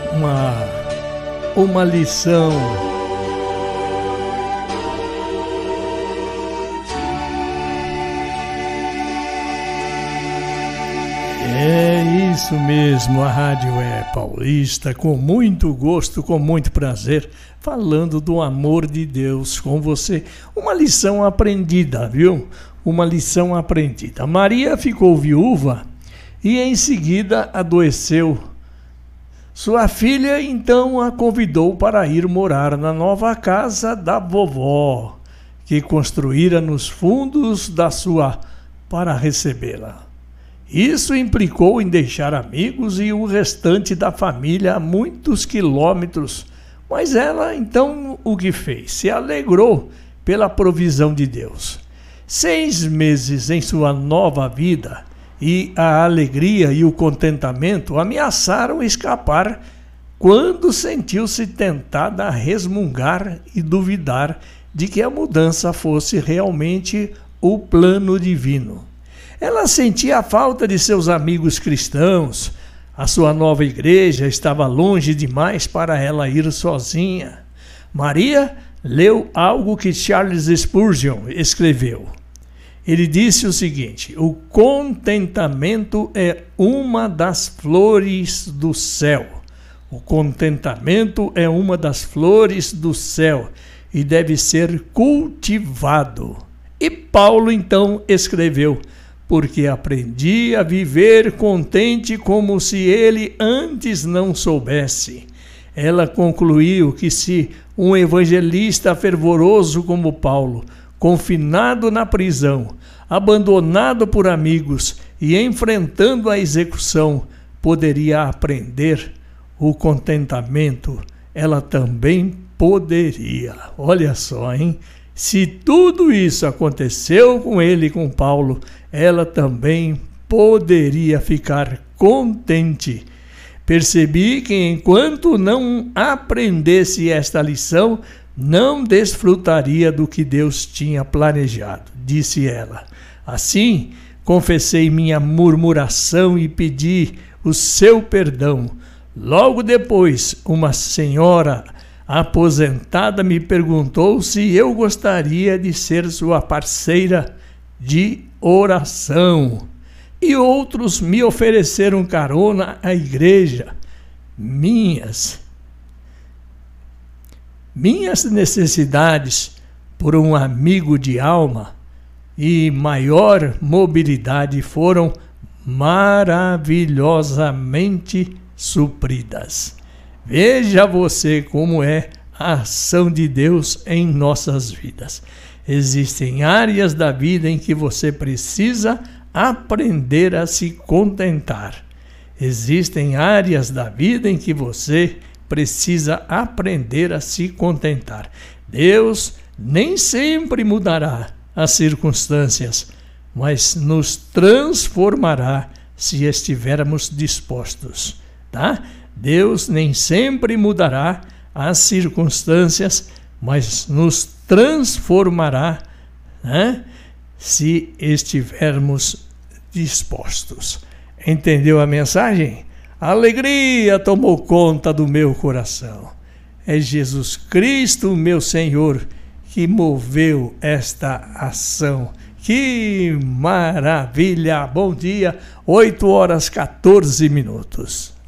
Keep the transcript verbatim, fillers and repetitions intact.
uma, uma lição. É isso mesmo, a rádio é paulista, com muito gosto, com muito prazer, falando do amor de Deus com você. Uma lição aprendida, viu? Uma lição aprendida. Maria ficou viúva e em seguida adoeceu. Sua filha então a convidou para ir morar na nova casa da vovó, que construíra nos fundos da sua para recebê-la. Isso implicou em deixar amigos e o restante da família a muitos quilômetros, mas ela então o que fez? Se alegrou pela provisão de Deus. Seis meses em sua nova vida e a alegria e o contentamento ameaçaram escapar quando sentiu-se tentada a resmungar e duvidar de que a mudança fosse realmente o plano divino. Ela sentia a falta de seus amigos cristãos. A sua nova igreja estava longe demais para ela ir sozinha. Maria leu algo que Charles Spurgeon escreveu. Ele disse o seguinte: o contentamento é uma das flores do céu. O contentamento é uma das flores do céu e deve ser cultivado. E Paulo então escreveu: porque aprendi a viver contente como se ele antes não soubesse. Ela concluiu que se um evangelista fervoroso como Paulo, confinado na prisão, abandonado por amigos e enfrentando a execução, poderia aprender o contentamento, ela também poderia. Olha só, hein? Se tudo isso aconteceu com ele e com Paulo, ela também poderia ficar contente. Percebi que enquanto não aprendesse esta lição, não desfrutaria do que Deus tinha planejado, disse ela. Assim, confessei minha murmuração e pedi o seu perdão. Logo depois, uma senhora aposentada me perguntou se eu gostaria de ser sua parceira de oração. E outros me ofereceram carona à igreja. Minhas, minhas necessidades por um amigo de alma e maior mobilidade foram maravilhosamente supridas. Veja você como é a ação de Deus em nossas vidas. Existem áreas da vida em que você precisa aprender a se contentar. Existem áreas da vida em que você precisa aprender a se contentar. Deus nem sempre mudará as circunstâncias, mas nos transformará se estivermos dispostos, tá? Deus nem sempre mudará as circunstâncias, mas nos transformará, né, se estivermos dispostos. Entendeu a mensagem? A alegria tomou conta do meu coração. É Jesus Cristo, meu Senhor, que moveu esta ação. Que maravilha! Bom dia, oito horas e quatorze minutos.